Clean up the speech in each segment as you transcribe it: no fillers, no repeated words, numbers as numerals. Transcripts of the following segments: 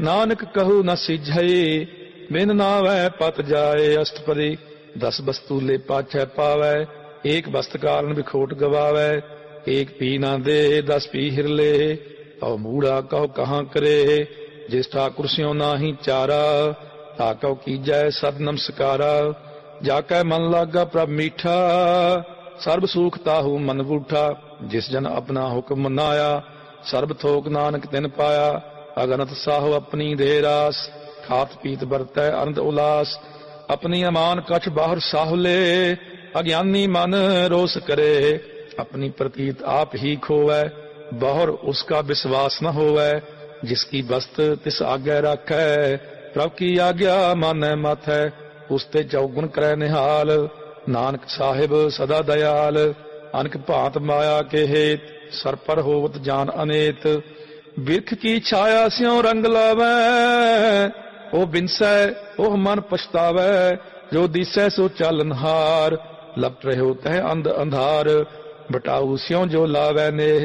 नानक कहू न सिझई बिन नावै पत जाए। अष्टपदी 10 वस्तु ले पाछै पावै एक वस्त कारण बिखोट गवावै। एक पी ना दे 10 पी हिरले औ मूढ़ा कहो कहाँ करे। जिस ठाकुर स्यों नाही चारा ताकौ कीजै सद नमस्कारा। जाकै मन लागा प्रभ मीठा सर्ब सुख ताहू मन बूठा। जिस जन अपना हुक्म मनाया सर्ब थोक नानक तिन पाया। अगनत साहो अपनी दे रास खात पीत बरतै आनंद उलास। अपनी अमान कछ बाहर साहुले अज्ञानी मन रोस करे। अपनी प्रतीत आप ही खोवै बाहर उसका विश्वास न होवै। जिसकी बस्त तिस आगे राखै प्रभ की आज्ञा मानै माथै। उसते चौगुण करै निहाल नानक साहिब सदा दयाल। अनक भांत माया के हेत सर पर होवत जान अनेत। बिरख की छाया स्यों रंग लावै ओ बिनसै ओह मन पछतावै। जो दिसै सो चालनहार लपट रहे तह अंध अंधार। बटाऊ स्यों जो लावै नेह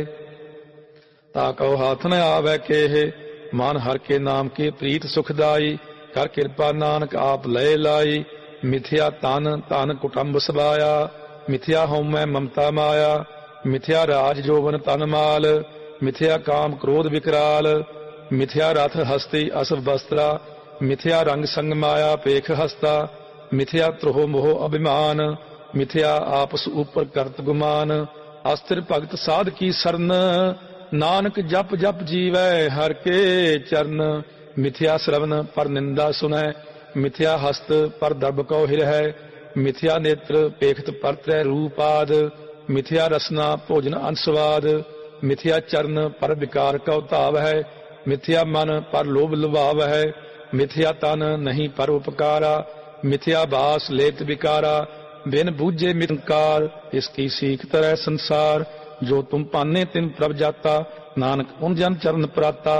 ताकौ हाथ न आवै केह। मान हर के नाम के प्रीत सुखदाई कर कृपा नानक आप लय लाई। मिथ्या तन धन कुटुंब सबाया मिथ्या हौमै ममता माया। मिथ्या राज जोवन तन माल मिथ्या काम क्रोध विकराल। मिथ्या रथ हस्ती असव वस्त्रा मिथ्या रंग संग माया पेख हस्ता। मिथ्या त्रोह मोह अभिमान मिथ्या आपस ऊपर करत गुमान। अस्थिर भगत साध की सरन नानक जप जप जीवै हर के चरण। मिथ्या श्रवण पर निंदा सुनै मिथ्या हस्त पर दर्भ कौ हिरहै। मिथ्या नेत्र पेखत पर त्रै रूपाद मिथ्या रसना भोजन अंसवाद। मिथ्या चरण पर विकार कौ धाव है मिथ्या मन पर लोभ लुभाव है। मिथ्या तन नहीं पर उपकारा मिथ्या बास लेत विकारा। बिन बूझे मितकार इसकी सीख तरह संसार। जो तुम पाने तिन प्रभ जाता नानक उन जन चरण प्राता।